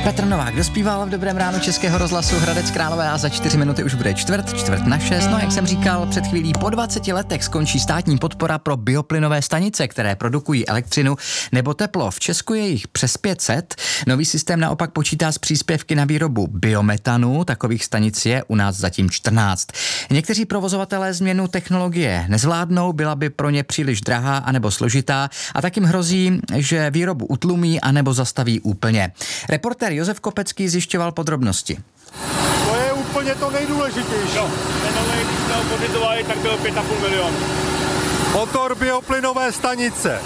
Petr Novák dospíval v Dobrém ránu Českého rozhlasu Hradec Králové a za 4 minuty už bude čtvrt na 6. No jak jsem říkal před chvílí, po 20 letech skončí státní podpora pro bioplynové stanice, které produkují elektřinu nebo teplo. V Česku je jich přes 500. Nový systém naopak počítá s příspěvky na výrobu biometanu. Takových stanic je u nás zatím 14. Někteří provozovatelé změnu technologie nezvládnou, byla by pro ně příliš drahá anebo složitá a tak jim hrozí, že výrobu utlumí anebo zastaví úplně. Reportér Josef Kopecký zjišťoval podrobnosti. To je úplně to nejdůležitější. Jo, ten nový, když jsme ho pořizovali, tak byl 5,5 milionu. Motor bioplynové stanice.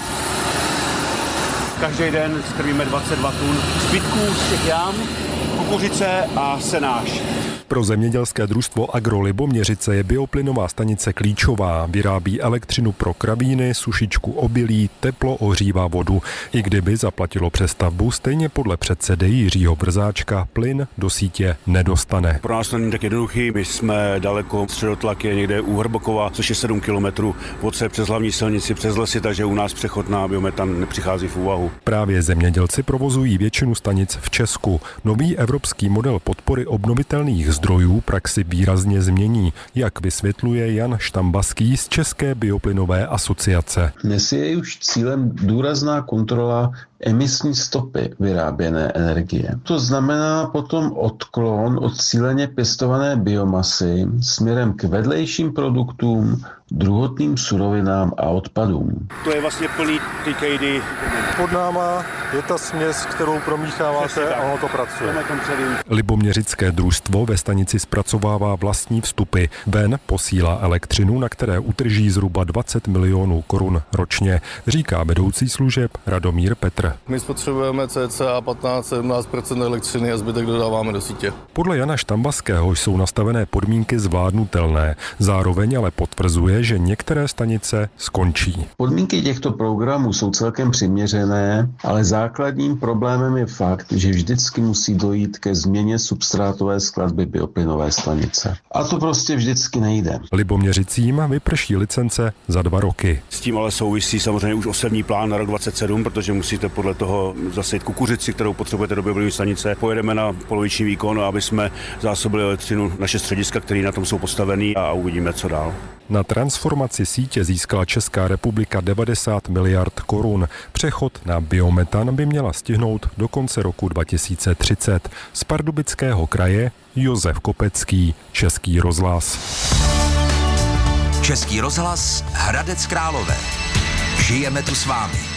Každý den skrmíme 22 tun zbytků z těch jam, kukuřice a senáž. Pro zemědělské družstvo Agro Liboměřice je bioplynová stanice klíčová. Vyrábí elektřinu pro kravíny, sušičku obilí, teplo ohřívá vodu. I kdyby zaplatilo přestavbu, stejně podle předsedy Jiřího Vrzáčka plyn do sítě nedostane. Pro nás to není tak jednoduchý, my jsme daleko, středotlak je někde u Hrbokova, což je 7 kilometrů odsaď přes hlavní silnici, přes lesy, takže u nás přechod na biometan nepřichází v úvahu. Právě zemědělci provozují většinu stanic v Česku. Nový evropský model podpory obnovitelných zdrojů praxi výrazně změní, jak vysvětluje Jan Štambaský z České bioplynové asociace. Dnes je už cílem důrazná kontrola emisní stopy vyráběné energie. To znamená potom odklon od cíleně pěstované biomasy směrem k vedlejším produktům, druhotným surovinám a odpadům. To je vlastně plný TKD. Pod náma je ta směs, kterou promícháváte a ono to pracuje. Liboměřické družstvo ve stanici zpracovává vlastní vstupy. Ven posílá elektřinu, na které utrží zhruba 20 milionů korun ročně, říká vedoucí služeb Radomír Petr. My spotřebujeme cca 15-17% elektřiny a zbytek dodáváme do sítě. Podle Jana Štambaského jsou nastavené podmínky zvládnutelné. Zároveň ale potvrzuje, že některé stanice skončí. Podmínky těchto programů jsou celkem přiměřené, ale základním problémem je fakt, že vždycky musí dojít ke změně substrátové skladby bioplynové stanice. A to prostě vždycky nejde. Liboměřicím vyprší licence za 2 roky. S tím ale souvisí samozřejmě už osevní plán na rok 2027, protože musíte podle toho zasejt kukuřici, kterou potřebujete do bioplynové stanice. Pojedeme na poloviční výkon, aby jsme zásobili elektřinu naše střediska, které na tom jsou postavený, a uvidíme, co dál. Na transformaci sítě získala Česká republika 90 miliard korun. Přechod na biometan by měla stihnout do konce roku 2030. Z Pardubického kraje Josef Kopecký, Český rozhlas. Český rozhlas Hradec Králové. Žijeme tu s vámi.